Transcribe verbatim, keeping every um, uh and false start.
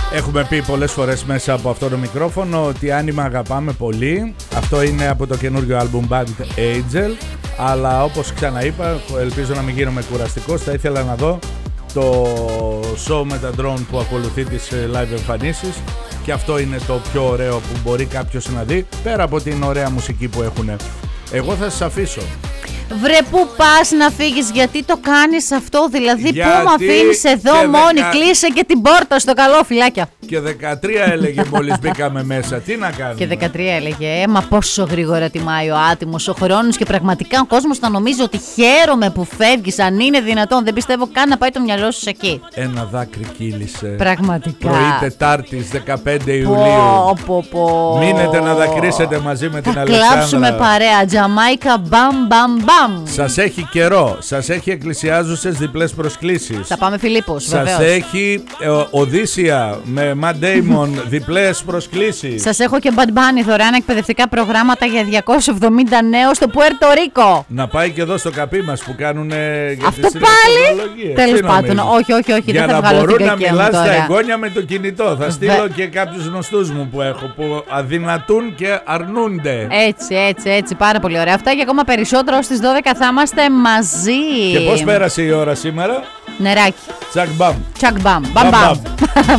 Έχουμε πει πολλές φορές μέσα από αυτό το μικρόφωνο ότι Άνιμα αγαπάμε πολύ. Αυτό είναι από το καινούριο άλμπουμ Bad Angel. Αλλά όπως ξαναείπα, ελπίζω να μην γίνομαι κουραστικός, θα ήθελα να δω το show με τα drone που ακολουθεί τις live εμφανίσεις. Και αυτό είναι το πιο ωραίο που μπορεί κάποιος να δει, πέρα από την ωραία μουσική που έχουν. Εγώ θα σας αφήσω. Βρε, πού πας να φύγεις, γιατί το κάνεις αυτό, δηλαδή Γιατί πού με αφήνεις εδώ μόνη, δεκα... κλείσε και την πόρτα στο καλό, φυλάκια. Και δεκατρία έλεγε μόλις μπήκαμε μέσα, τι να κάνουμε. Και δεκατρία έλεγε, ε, μα πόσο γρήγορα τιμάει ο άτιμος ο χρόνος και πραγματικά ο κόσμος θα νομίζει ότι χαίρομαι που φεύγεις, αν είναι δυνατόν, δεν πιστεύω καν να πάει το μυαλό σου εκεί. Ένα δάκρυ κύλησε. Πραγματικά. Πρωί Τετάρτης δεκαπέντε Ιουλίου. Πω, πω, πω. Μείνετε να δακρύσετε μαζί με την θα Αλεξάνδρα. Θα κλάψουμε παρέα, Τζαμάικα, μπαμ, μπαμ, μπαμ. Σας έχει καιρό, σας έχει εκκλησιάζουσες διπλές προσκλήσεις. Θα πάμε Φιλίππος, σας βεβαίως. έχει ε, Οδύσσια με Matt Damon διπλές προσκλήσεις. Σας έχω και Bad Bunny δωρεάν εκπαιδευτικά προγράμματα για διακόσιους εβδομήντα νέους στο Πουέρτο Ρίκο. Να πάει και εδώ στο καπί μας που κάνουν για αυτό τις πάλι. Τέλος πάντων, όχι, όχι, όχι. Για δεν θα να βγάλω μπορούν να μιλάς στα τώρα. εγγόνια με το κινητό. Θα στείλω και κάποιους γνωστούς μου που έχω που αδυνατούν και αρνούνται. Έτσι, έτσι, έτσι. Πάρα πολύ ωραία. Αυτά και ακόμα περισσότερο στις δώδεκα θα είμαστε μαζί. Και πώς πέρασε η ώρα σήμερα? Νεράκι. Τσακ μπαμ. Τσακ μπαμ. Μπαμ μπαμ.